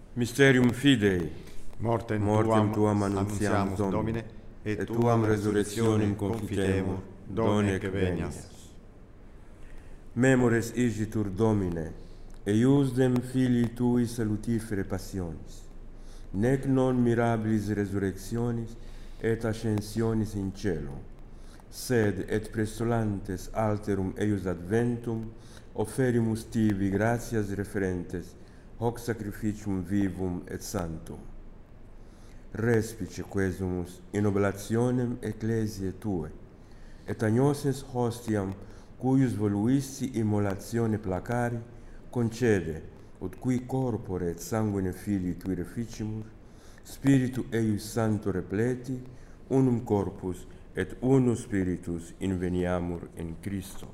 Mysterium Fidei, Mortem tuam annuntiamus, Domine, et tuam resurrectionem confitemur, donec venias. Memores igitur, Domine, eiusdem filii tui salutifere passionis, nec non mirabilis resurrectionis et ascensionis in cielo, sed et prestolantes alterum eius adventum offerimus tibi gratias referentes hoc sacrificium vivum et sanctum. Respice quesumus in oblationem ecclesiae Tue, et agnosens hostiam cuius voluisti immolatione placari, concede, ut qui corpore et sanguine Filii Tui reficimur, Spiritu eius Sancto repleti, unum corpus et unus Spiritus inveniamur in Christo.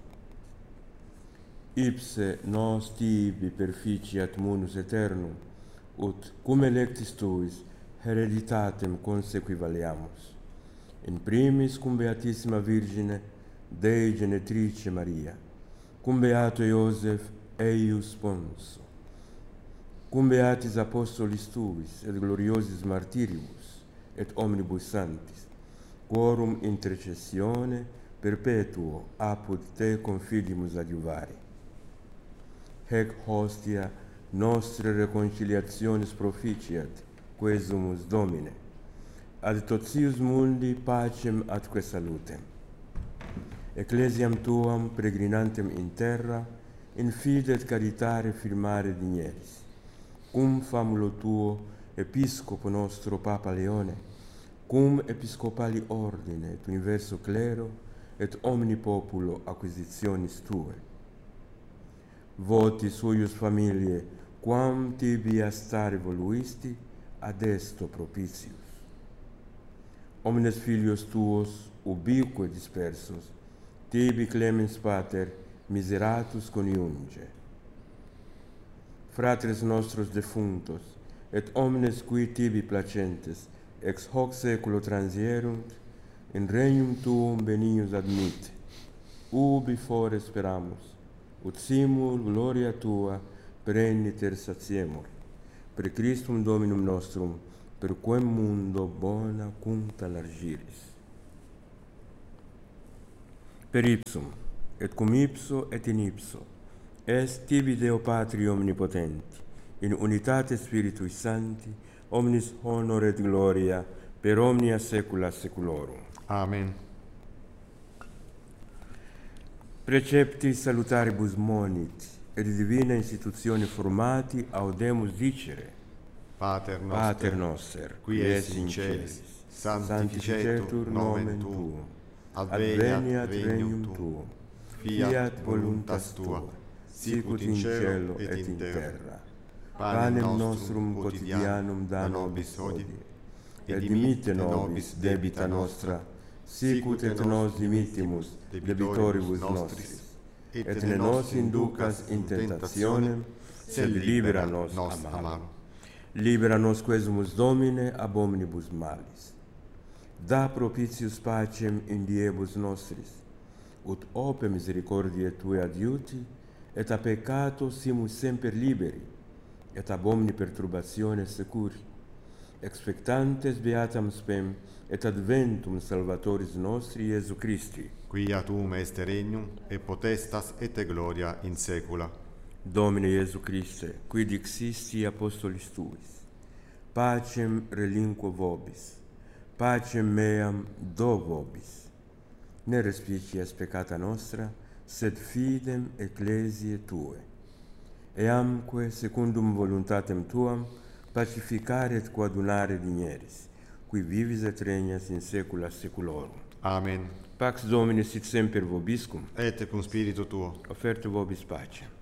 Ipse nos tibi perficiat munus aeternum, ut cum electis Tuis hereditatem consequivaleamus. In primis cum Beatissima Virgine, Dei Genetrice Maria, cum Beato Iosef eius sponso, cum Beatis Apostolis Tuis et gloriosis martiribus et omnibus sanctis, quorum intercessione perpetuo apud Te confidimus adiuvari. Hec hostia nostre reconciliationis proficiat, quesumus Domine, ad totius mundi pacem atque salutem. Ecclesiam Tuam peregrinantem in terra, in fide et caritare firmare digneris, cum famulo Tuo Episcopo nostro Papa Leone, cum Episcopali ordine et universo clero et omni populo acquisitionis Tue. Voti suius familiae, quam tibi a stare voluisti, ad esto propitius. Omnes filios Tuos, ubique dispersos, tibi clemens Pater, miseratus coniunge. Fratres nostros defunctos, et omnes qui tibi placentes, ex hoc saeculo transierunt, in regnum Tuum benignus admite, ubi fore speramus, ut simul gloria Tua perenniter satiemur, per Christum Dominum nostrum, per quem mundo bona cunta largiris. Per ipsum, et cum ipso et in ipso, est tibi Deo Patri omnipotenti, in unitate Spiritui Sancti, omnis honor et gloria, per omnia saecula saeculorum. Amen. Precepti salutaribus monit, et divina institutione formati audemus dicere, Pater noster, qui es in celis, sanctificetur nomen Tuum, adveniat regnum Tuum, fiat voluntas Tua, sicut in cielo et in terra. Panem nostrum quotidianum da nobis hodie, et dimitte nobis debita nostra, sicut et nos dimittimus debitoribus nostris, et ne nos inducas in tentationem, sed libera nos a malo. Libera nos quesumus Domine ab omnibus malis. Da propitius pacem in diebus nostris, ut ope misericordiae Tue adiuti, et a peccato simus semper liberi, et ab omni perturbatione securi, expectantes beatam spem, et adventum Salvatoris nostri Iesu Christi, Quia Tuum est regnum, et potestas et gloria in saecula. Domine Iesu Christe, qui dixisti Apostolis Tuis, pacem relinquo vobis, pacem meam do vobis. Ne respicias peccata nostra, sed fidem ecclesiae Tue. Eamque, secundum voluntatem Tuam, pacificare et coadunare digneris, qui vivis et regnas in saecula saeculorum. Amen. Pax Domini sit semper vobiscum, Et cum spiritu tuo. oferte vobis pacem.